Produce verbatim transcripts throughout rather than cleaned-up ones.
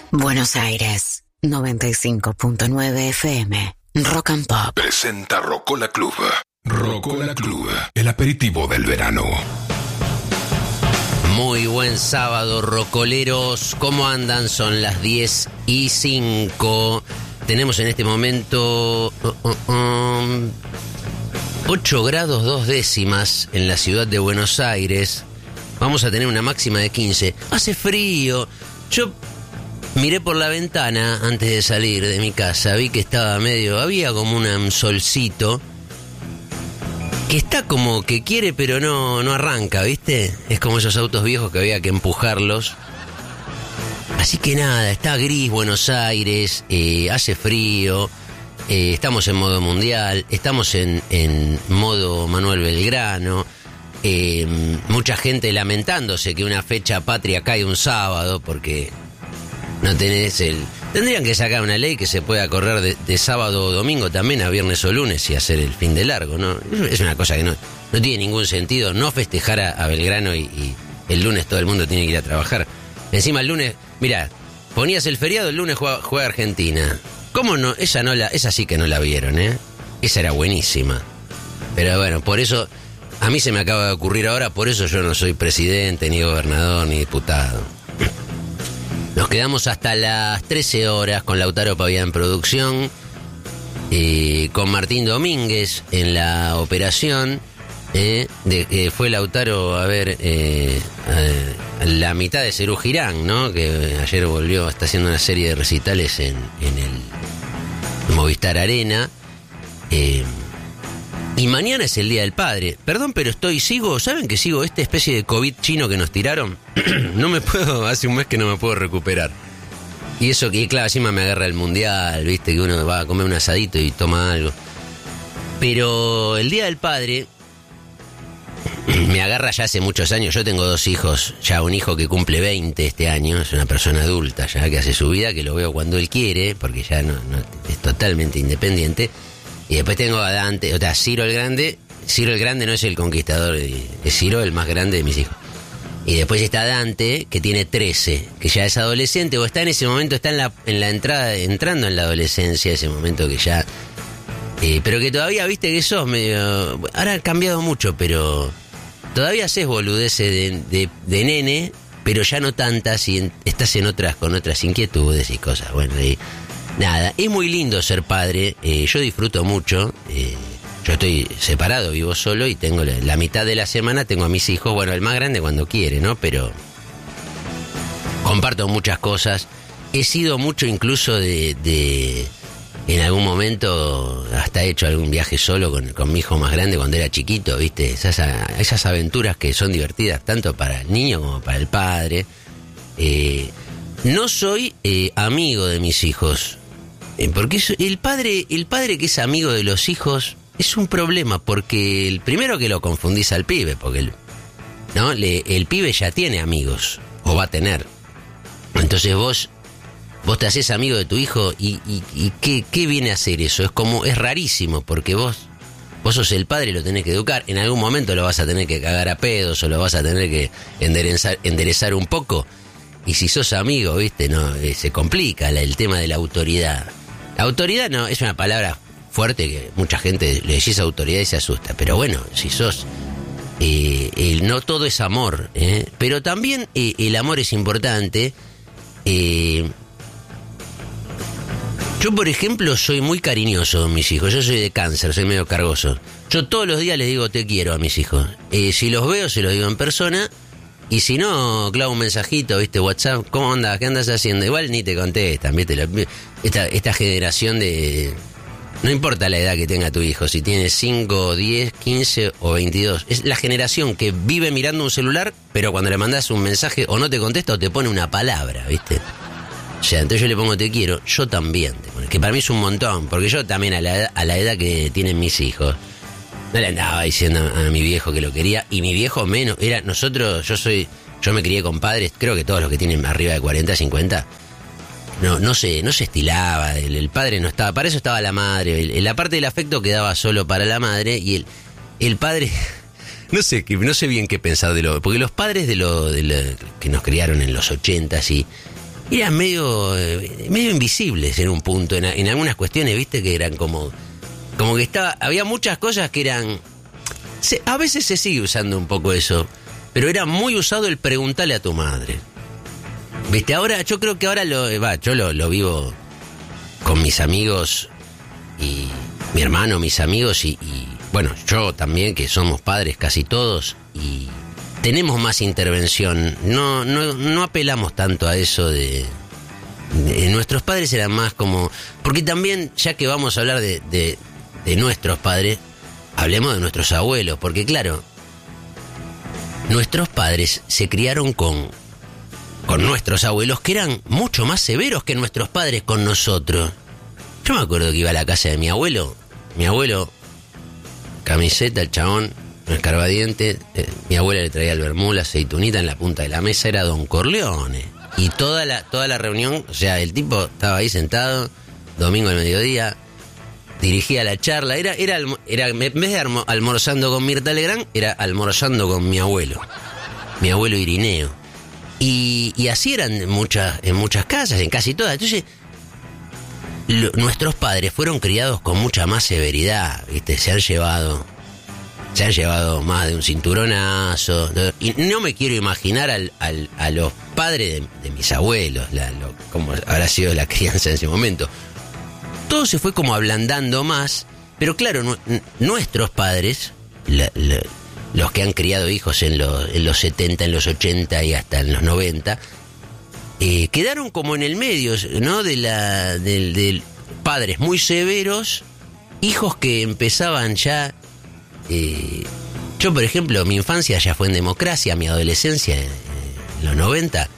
Buenos Aires, noventa y cinco punto nueve F M. Rock and Pop. Presenta Rocola Club. Rocola Club, el aperitivo del verano. Muy buen sábado, rocoleros. ¿Cómo andan? Son las diez y cinco. Tenemos en este momento uh, uh, um, ocho grados dos décimas en la ciudad de Buenos Aires. Vamos a tener una máxima de quince. Hace frío. Yo miré por la ventana antes de salir de mi casa. Vi que estaba medio... Había como un solcito que está como que quiere pero no, no arranca, ¿viste? Es como esos autos viejos que había que empujarlos. Así que nada, está gris Buenos Aires, eh, hace frío, eh, estamos en modo mundial, estamos en, en modo Manuel Belgrano, eh, mucha gente lamentándose que una fecha patria cae un sábado porque no tenés el... Tendrían que sacar una ley que se pueda correr de, de sábado o domingo también a viernes o lunes y hacer el fin de largo, ¿no? Es una cosa que no, no tiene ningún sentido, no festejar a, a Belgrano y, y el lunes todo el mundo tiene que ir a trabajar. Encima el lunes, mirá, ponías el feriado, el lunes juega, juega Argentina. ¿Cómo no? Esa no la, esa sí que no la vieron, ¿eh? Esa era buenísima. Pero bueno, por eso, a mí se me acaba de ocurrir ahora, por eso yo no soy presidente, ni gobernador, ni diputado. Nos quedamos hasta las trece horas con Lautaro Pavía en producción, y con Martín Domínguez en la operación. Eh, de, eh, fue Lautaro a ver eh, a, a la mitad de Serú Girán, ¿no? Que ayer volvió, está haciendo una serie de recitales en, en el Movistar Arena. Eh, y mañana es el Día del Padre. Perdón, pero estoy, sigo, ¿saben que sigo esta especie de COVID chino que nos tiraron? No me puedo, hace un mes que no me puedo recuperar. Y eso que, claro, encima me agarra el mundial, viste, que uno va a comer un asadito y toma algo. Pero el Día del Padre me agarra ya hace muchos años. Yo tengo dos hijos, ya un hijo que cumple veinte este año, es una persona adulta ya que hace su vida, que lo veo cuando él quiere, porque ya no, no es totalmente independiente. Y después tengo a Dante, o sea, Ciro el Grande. Ciro el Grande no es el conquistador, es Ciro el más grande de mis hijos. Y después está Dante, que tiene trece, que ya es adolescente, o está en ese momento, está en la, en la entrada, entrando en la adolescencia, ese momento que ya... Eh, pero que todavía, viste que sos medio... Ahora ha cambiado mucho, pero... Todavía haces boludeces de, de, de nene, pero ya no tantas y en, estás en otras, con otras inquietudes y cosas. Bueno, y nada, es muy lindo ser padre, eh, yo disfruto mucho, eh, yo estoy separado, vivo solo y tengo la, la mitad de la semana tengo a mis hijos, bueno, el más grande cuando quiere, ¿no? Pero comparto muchas cosas, he sido mucho incluso de... de en algún momento hasta he hecho algún viaje solo con, con mi hijo más grande cuando era chiquito, ¿viste? Esas, esas aventuras que son divertidas tanto para el niño como para el padre. Eh, no soy eh, amigo de mis hijos, eh, porque es, el padre el padre que es amigo de los hijos es un problema, porque el primero que lo confundís al pibe, porque el, ¿no? Le, el pibe ya tiene amigos, o va a tener. Entonces vos... Vos te haces amigo de tu hijo y, y, y ¿qué, ¿qué viene a hacer eso? Es como, es rarísimo, porque vos, vos sos el padre y lo tenés que educar. En algún momento lo vas a tener que cagar a pedos o lo vas a tener que enderezar, enderezar un poco. Y si sos amigo, viste, no, eh, se complica la, el tema de la autoridad. La autoridad no, es una palabra fuerte que mucha gente le decís autoridad y se asusta. Pero bueno, si sos... Eh, el, no todo es amor, ¿eh? Pero también eh, el amor es importante. Eh... Yo, por ejemplo, soy muy cariñoso con mis hijos. Yo soy de Cáncer, soy medio cargoso. Yo todos los días les digo te quiero a mis hijos. Eh, si los veo, se los digo en persona. Y si no, clavo un mensajito, ¿viste? WhatsApp, ¿cómo andas? ¿Qué andas haciendo? Igual ni te contestan, ¿viste? Esta, esta generación de... No importa la edad que tenga tu hijo, si tiene cinco, diez, quince o veintidós. Es la generación que vive mirando un celular, pero cuando le mandás un mensaje o no te contesta o te pone una palabra, ¿viste? O sea, entonces yo le pongo te quiero, yo también te pongo, que para mí es un montón, porque yo también a la, a la edad que tienen mis hijos, no le andaba diciendo a, a mi viejo que lo quería, y mi viejo menos, era, nosotros, yo soy, yo me crié con padres, creo que todos los que tienen arriba de cuarenta, cincuenta, no, no se, no se estilaba, el, el padre no estaba, para eso estaba la madre, el, la parte del afecto quedaba solo para la madre, y el, el padre... No sé, no sé bien qué pensar de lo... Porque los padres de lo, de lo que nos criaron en los ochentas y... eran medio, medio invisibles en un punto, en, en algunas cuestiones, viste, que eran como, como que estaba, había muchas cosas que eran, se, a veces se sigue usando un poco eso, pero era muy usado el preguntarle a tu madre. Viste, ahora, yo creo que ahora lo, va, yo lo, lo vivo con mis amigos y mi hermano, mis amigos y, y bueno, yo también, que somos padres casi todos, y tenemos más intervención, no, no, no apelamos tanto a eso de, de... Nuestros padres eran más como... Porque también, ya que vamos a hablar de, de, de nuestros padres, hablemos de nuestros abuelos, porque claro, nuestros padres se criaron con, con nuestros abuelos, que eran mucho más severos que nuestros padres con nosotros. Yo me acuerdo que iba a la casa de mi abuelo, mi abuelo, camiseta, el chabón, un escarbadiente, eh, mi abuela le traía el vermú, la aceitunita en la punta de la mesa, era Don Corleone. Y toda la, toda la reunión, o sea, el tipo estaba ahí sentado, domingo al mediodía, dirigía la charla, era, era, era en vez de almo, almorzando con Mirta Legrand, era almorzando con mi abuelo, mi abuelo Irineo. Y, y así eran en muchas, en muchas casas, en casi todas. Entonces, lo, nuestros padres fueron criados con mucha más severidad, ¿viste? Se han llevado... Se han llevado más de un cinturonazo. Y no me quiero imaginar al, al, a los padres de, de mis abuelos, la, lo, como habrá sido la crianza en ese momento. Todo se fue como ablandando más, pero claro, nu, nuestros padres, la, la, los que han criado hijos en los, en los setenta, en los ochenta y hasta en los noventa, eh, quedaron como en el medio, ¿no? De la, del, del padres muy severos, hijos que empezaban ya... Eh, yo, por ejemplo, mi infancia ya fue en democracia, mi adolescencia en, en los noventa.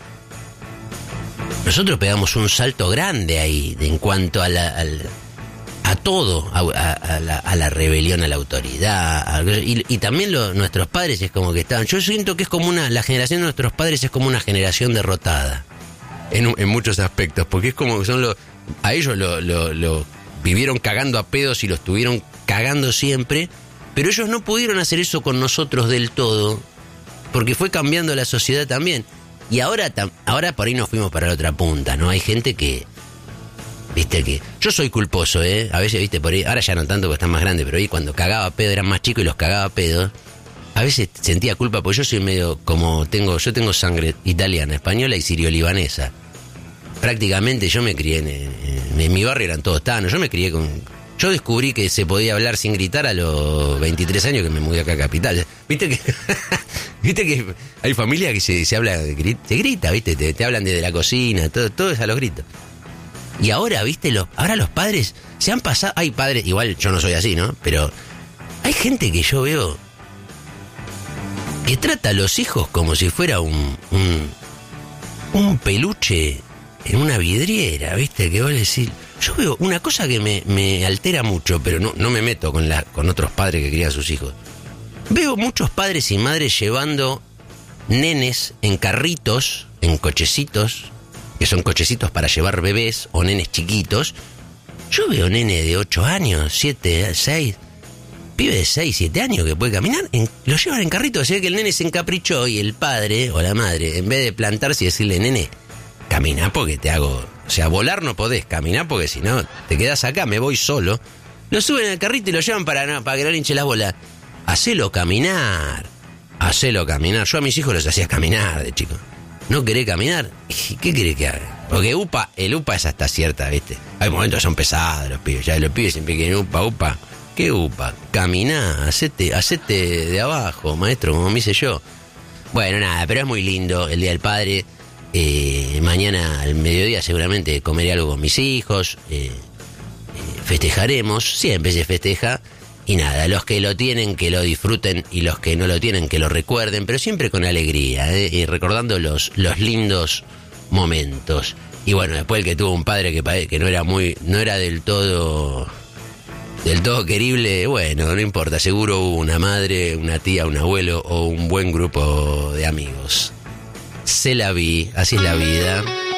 Nosotros pegamos un salto grande ahí en cuanto a la, al, a todo, a, a, a, la, a la rebelión a la autoridad. A, y, y también lo, nuestros padres es como que estaban... Yo siento que es como una... La generación de nuestros padres es como una generación derrotada en, en muchos aspectos, porque es como que son los... A ellos lo, lo, lo vivieron cagando a pedos y lo estuvieron cagando siempre... Pero ellos no pudieron hacer eso con nosotros del todo, porque fue cambiando la sociedad también. Y ahora, ahora por ahí nos fuimos para la otra punta, ¿no? Hay gente que, viste que... Yo soy culposo, ¿eh? A veces, viste, por ahí... Ahora ya no tanto porque están más grandes, pero ahí cuando cagaba pedo, eran más chicos y los cagaba pedo, a veces sentía culpa, porque yo soy medio como... tengo Yo tengo sangre italiana, española y sirio-libanesa. Prácticamente yo me crié en, en, en mi barrio, eran todos tanos. Yo me crié con... Yo descubrí que se podía hablar sin gritar a los veintitrés años que me mudé acá a Capital. ¿Viste que viste que hay familias que se, se habla, se grita, ¿viste? Te, te hablan desde la cocina, todo, todo es a los gritos. Y ahora, ¿viste? Los, ahora los padres se han pasado... Hay padres, igual yo no soy así, ¿no? Pero hay gente que yo veo que trata a los hijos como si fuera un, un, un peluche en una vidriera, ¿viste? Que vos le decís... Yo veo una cosa que me, me altera mucho, pero no, no me meto con, la, con otros padres que crían a sus hijos. Veo muchos padres y madres llevando nenes en carritos, en cochecitos, que son cochecitos para llevar bebés o nenes chiquitos. Yo veo nene de ocho años, siete, seis, pibe de seis, siete años que puede caminar, en, lo llevan en carritos. Se ve que el nene se encaprichó y el padre o la madre, en vez de plantarse y decirle, nene, camina porque te hago... O sea, volar no podés, caminar porque si no te quedás acá, me voy solo. Lo suben al carrito y lo llevan para, no, para que no le hinche las bolas. Hacelo caminar, hacelo caminar. Yo a mis hijos los hacía caminar de chico. ¿No querés caminar? ¿Qué querés que haga? Porque upa, el upa es hasta cierta, ¿viste? Hay momentos que son pesados los pibes. Ya los pibes siempre quieren upa, upa. ¿Qué upa? Caminá, hacete, hacete de abajo, maestro, como me hice yo. Bueno, nada, pero es muy lindo el Día del Padre. Eh, mañana al mediodía seguramente comeré algo con mis hijos, eh, eh, festejaremos, siempre se festeja, y nada, los que lo tienen que lo disfruten y los que no lo tienen que lo recuerden, pero siempre con alegría, eh, y recordando los, los lindos momentos. Y bueno, después el que tuvo un padre que, que no era muy, no era del todo del todo querible, bueno, no importa, seguro hubo una madre, una tía, un abuelo o un buen grupo de amigos. Se la vi, así es la vida.